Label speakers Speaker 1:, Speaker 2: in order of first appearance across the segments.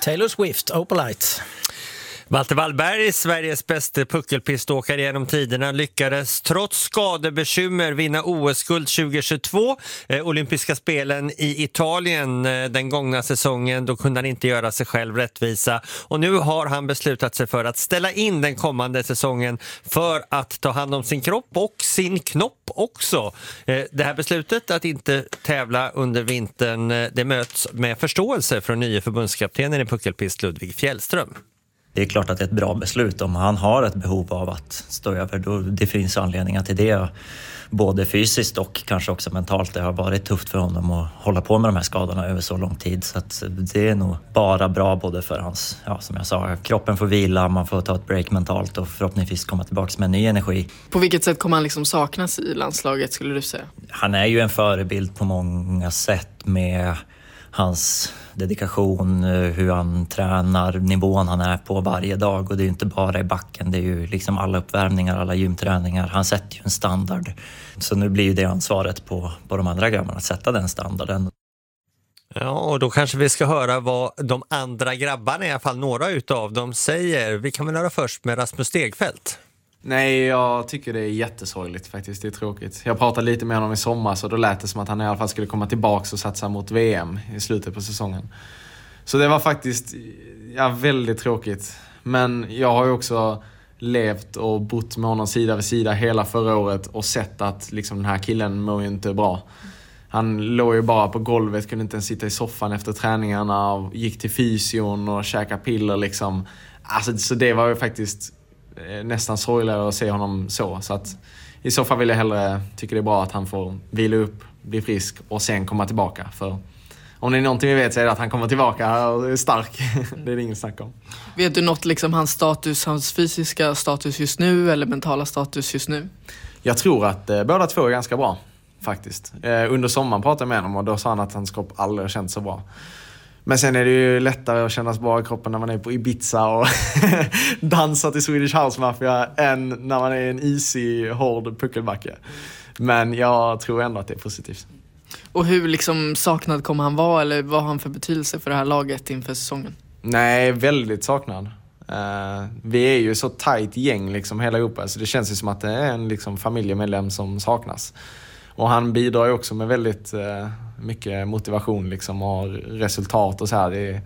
Speaker 1: Taylor Swift, Opalite.
Speaker 2: Walter Wallberg, Sveriges bästa puckelpiståkare genom tiderna, lyckades trots skadebekymmer vinna OS-guld 2022. Olympiska spelen i Italien den gångna säsongen, då kunde han inte göra sig själv rättvisa. Och nu har han beslutat sig för att ställa in den kommande säsongen för att ta hand om sin kropp och sin knopp också. Det här beslutet att inte tävla under vintern, det möts med förståelse från nya förbundskaptenen i puckelpist Ludvig Fjällström.
Speaker 3: Det är klart att det är ett bra beslut. Om han har ett behov av att stå över, då det finns anledningar till det. Både fysiskt och kanske också mentalt. Det har varit tufft för honom att hålla på med de här skadorna över så lång tid. Så att det är nog bara bra både för hans, som jag sa, kroppen får vila, man får ta ett break mentalt och förhoppningsvis komma tillbaka med ny energi.
Speaker 4: På vilket sätt kommer han liksom saknas i landslaget, skulle du säga?
Speaker 3: Han är ju en förebild på många sätt med hans dedikation, hur han tränar, nivån han är på varje dag. Och det är ju inte bara i backen, det är ju liksom alla uppvärmningar, alla gymträningar. Han sätter ju en standard. Så nu blir ju det ansvaret på de andra grabbarna att sätta den standarden.
Speaker 2: Ja, och då kanske vi ska höra vad de andra grabbarna, i alla fall några utav dem, säger. Vi kan väl höra först med Rasmus Stegfeldt.
Speaker 5: Nej, jag tycker det är jättesorgligt faktiskt, det är tråkigt. Jag pratade lite med honom i sommar, så då lät det som att han i alla fall skulle komma tillbaka och satsa mot VM i slutet på säsongen. Så det var faktiskt väldigt tråkigt. Men jag har ju också levt och bott med honom sida vid sida hela förra året och sett att liksom, den här killen mår ju inte bra. Han låg ju bara på golvet, kunde inte ens sitta i soffan efter träningarna och gick till fysion och käka piller liksom. Alltså, så det var ju faktiskt nästan sorgligare att se honom så att i så fall vill jag hellre tycka det är bra att han får vila upp, bli frisk och sen komma tillbaka. För om det är någonting vi vet så är det att han kommer tillbaka och är stark. Det är det ingen snack om.
Speaker 4: Vet du något liksom hans status, hans fysiska status just nu eller mentala status just nu?
Speaker 5: Jag tror att båda två är ganska bra faktiskt. Under sommaren pratade jag med honom och då sa han att hans kropp aldrig har känt så bra. Men sen är det ju lättare att kännas bra i kroppen när man är på Ibiza och dansar till Swedish House Mafia än när man är en easy, hård puckelbacke. Men jag tror ändå att det är positivt.
Speaker 4: Och hur liksom saknad kommer han vara, eller vad har han för betydelse för det här laget inför säsongen?
Speaker 5: Nej, väldigt saknad. Vi är ju så tajt gäng liksom hela Europa, så det känns ju som att det är en liksom familjemedlem som saknas. Och han bidrar ju också med väldigt mycket motivation liksom, och resultat och så här. Det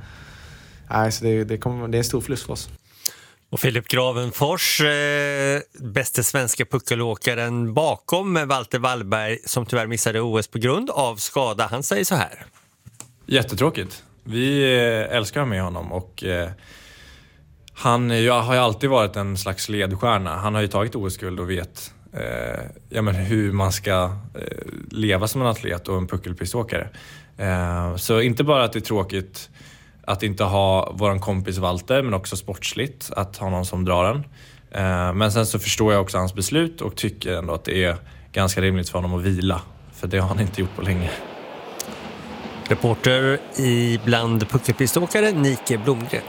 Speaker 5: är en stor förlust för oss.
Speaker 2: Och Filip Gravenfors, bästa svenska puckelåkaren bakom Walter Wallberg, som tyvärr missade OS på grund av skada. Han säger så här.
Speaker 6: Jättetråkigt. Vi älskar med honom och han har ju alltid varit en slags ledstjärna. Han har ju tagit OS-guld och vet hur man ska leva som en atlet och en puckelpiståkare. Så inte bara att det är tråkigt att inte ha våran kompis Walter, men också sportsligt att ha någon som drar den. Men sen så förstår jag också hans beslut och tycker ändå att det är ganska rimligt för honom att vila. För det har han inte gjort på länge.
Speaker 2: Reporter bland puckelpiståkare Nike Blomgren.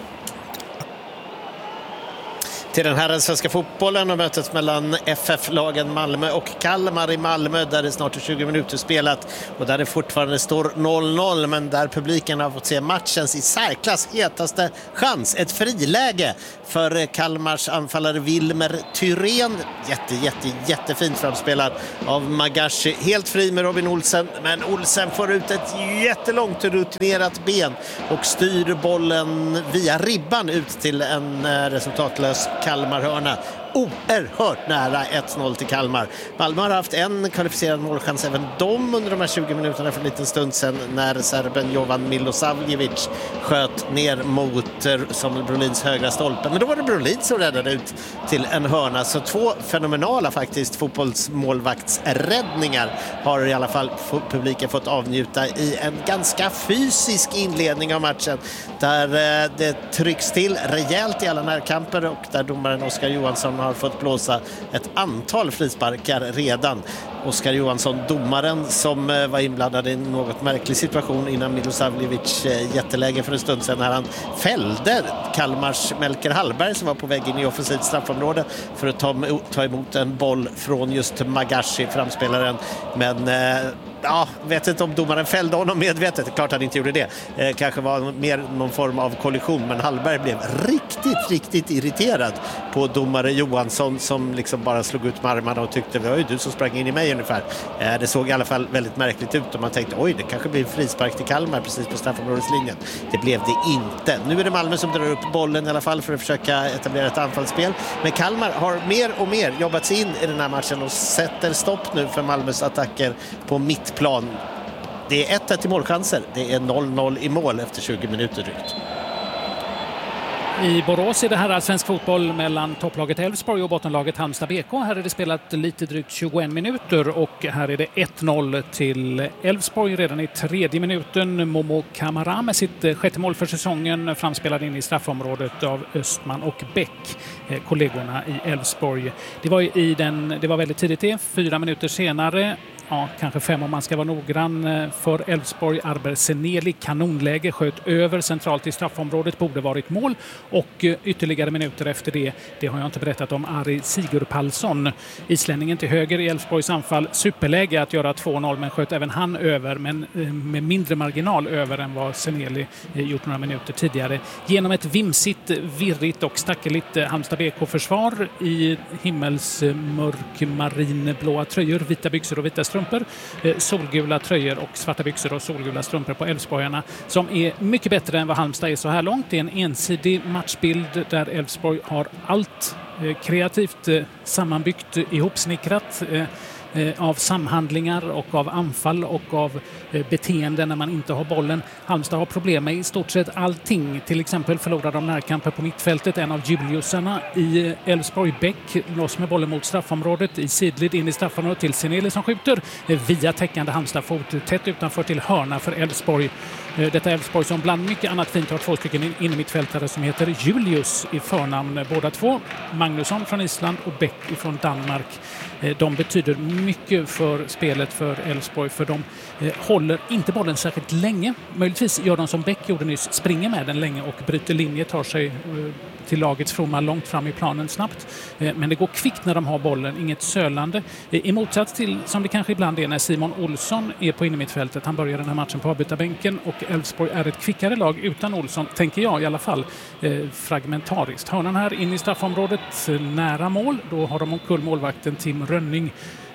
Speaker 1: Till den här svenska fotbollen och mötet mellan FF-lagen Malmö och Kalmar i Malmö, där det snart är 20 minuter spelat och där det fortfarande står 0-0, men där publiken har fått se matchens i särklass hetaste chans, ett friläge för Kalmars anfallare Wilmer Thyrén. Jättefint framspelad av Magashi, helt fri med Robin Olsen, men Olsen får ut ett jättelångt rutinerat ben och styr bollen via ribban ut till en resultatlös Kalmarhörna. Oerhört nära 1-0 till Kalmar. Malmö har haft en kvalificerad målchans även de under de här 20 minuterna för en liten stund sedan, när serben Jovan Milosavljevic sköt ner mot Samuel Brolins högra stolpe. Men då var det Brolin som räddade ut till en hörna. Så två fenomenala faktiskt fotbollsmålvaktsräddningar har i alla fall publiken fått avnjuta i en ganska fysisk inledning av matchen, där det trycks till rejält i alla närkamper och där domaren Oskar Johansson har fått blåsa ett antal frisparkar redan. Oskar Johansson, domaren som var inblandad i en något märklig situation innan Milosavljevic jätteläge för en stund sedan, när han fällde Kalmars Melker Hallberg som var på väg in i offensivt straffområde för att ta emot en boll från just Magashi, framspelaren. Men Ja, vet inte om domaren fällde honom medvetet. Det är klart han inte gjorde det. Kanske var mer någon form av kollision, men Hallberg blev riktigt irriterad på domare Johansson som liksom bara slog ut med armarna och tyckte, det var ju du som sprang in i mig ungefär. Det såg i alla fall väldigt märkligt ut och man tänkte, oj, det kanske blir en frispark till Kalmar precis på straffområdeslinjen. Det blev det inte. Nu är det Malmö som drar upp bollen i alla fall för att försöka etablera ett anfallsspel. Men Kalmar har mer och mer jobbat sig in i den här matchen och sätter stopp nu för Malmös attacker på mittplan. Det är 1-1 i målchanser. Det är 0-0 i mål efter 20 minuter drygt.
Speaker 7: I Borås är det här svensk fotboll mellan topplaget Elfsborg och bottenlaget Halmstad BK. Här är det spelat lite drygt 21 minuter och här är det 1-0 till Elfsborg redan i 3:e minuten. Momo Kamara med sitt 6:e mål för säsongen framspelad in i straffområdet av Östman och Bäck, kollegorna i Elfsborg. Det var väldigt tidigt det, 4 minuter senare. Ja, kanske 5 om man ska vara noggrann för Elfsborg. Arber Seneli, kanonläge, sköt över centralt i straffområdet, borde varit mål. Och ytterligare minuter efter det har jag inte berättat om, Ari Sigurpalsson, islänningen till höger i Elfsborgs anfall. Superläge att göra 2-0, men sköt även han över, men med mindre marginal över än vad Seneli gjort några minuter tidigare. Genom ett vimsigt, virrigt och stackeligt Halmstad BK-försvar i himmelsmörk marinblåa tröjor, vita byxor och vita strumpor, solgula tröjor och svarta byxor och solgula strumpor på Elfsborgarna, som är mycket bättre än vad Halmstad är så här långt. Det är en ensidig matchbild där Elfsborg har allt kreativt sammanbyggt, ihopsnickrat av samhandlingar och av anfall och av beteende när man inte har bollen. Halmstad har problem med i stort sett allting. Till exempel förlorar de närkamper på mittfältet. En av Juliusarna i Elfsborg, Bäck, loss med bollen mot straffområdet i sidled in i straffområdet till Seneli som skjuter via täckande Halmstad-fot tätt utanför till hörna för Elfsborg. Detta Elfsborg som bland mycket annat fint har 2 stycken in mittfältare som heter Julius i förnamn båda två. Magnusson från Island och Bäck från Danmark. De betyder mycket för spelet för Elfsborg, för de håller inte bollen särskilt länge. Möjligtvis gör de som Bäck gjorde nyss, springer med den länge och bryter linje, tar sig till lagets fromma långt fram i planen snabbt. Men det går kvickt när de har bollen, inget sölande. I motsats till, som det kanske ibland är när Simon Olsson är på innermittfältet. Han börjar den här matchen på avbytarbänken och Elfsborg är ett kvickare lag utan Olsson, tänker jag i alla fall, fragmentariskt. Hörnan här in i straffområdet, nära mål. Då har de omkull målvakten Tim Rönning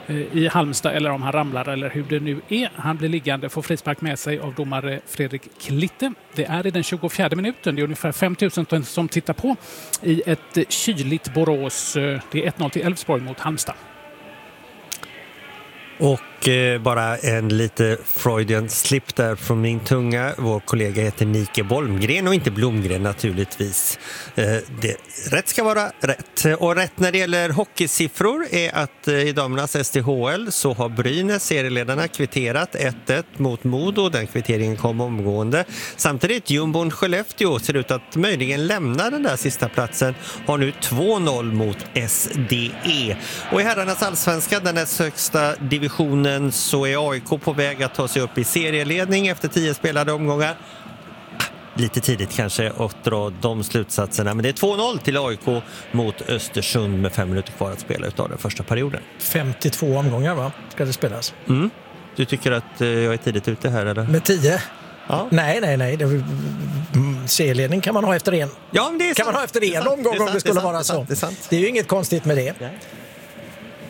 Speaker 7: i Halmstad, eller om han ramlar eller hur det nu är. Han blir liggande, får frispark med sig av domare Fredrik Klitte. Det är i den 24:e minuten. Det är ungefär 5000 som tittar på i ett kyligt Borås. Det är 1-0 till Elfsborg mot Halmstad.
Speaker 2: Och bara en lite Freudian slip där från min tunga. Vår kollega heter Nike Bolmgren och inte Blomgren naturligtvis. Rätt ska vara rätt. Och rätt när det gäller hockeysiffror är att i damernas STHL så har Brynäs, serieledarna, kvitterat 1-1 mot Modo. Den kvitteringen kom omgående. Samtidigt Jumbon Skellefteå ser ut att möjligen lämna den där sista platsen. Har nu 2-0 mot SDE. Och i herrarnas allsvenska, den näst högsta divisionen, så är AIK på väg att ta sig upp i serieledning efter 10 spelade omgångar. Lite tidigt kanske att dra de slutsatserna, men det är 2-0 till AIK mot Östersund med 5 minuter kvar att spela utav den första perioden.
Speaker 8: 52 omgångar, va? Ska det spelas?
Speaker 2: Mm. Du tycker att jag är tidigt ute här, eller?
Speaker 8: Med 10?
Speaker 2: Ja.
Speaker 8: Nej. Serieledning kan man ha efter en.
Speaker 2: Ja, det är sant.
Speaker 8: Kan man ha efter en omgång om det skulle vara så.
Speaker 2: Det är sant.
Speaker 8: Det är ju inget konstigt med det.
Speaker 2: Nej.